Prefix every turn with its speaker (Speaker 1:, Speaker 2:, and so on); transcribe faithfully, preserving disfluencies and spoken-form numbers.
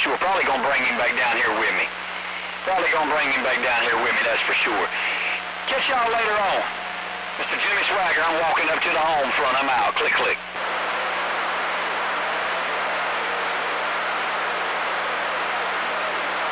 Speaker 1: sure. Probably gonna bring him back down here with me. Probably gonna bring him back down here with me, that's for sure. Catch y'all later on. Mister Jimmy Swagger, I'm walking up to the home front. I'm out. Click, click.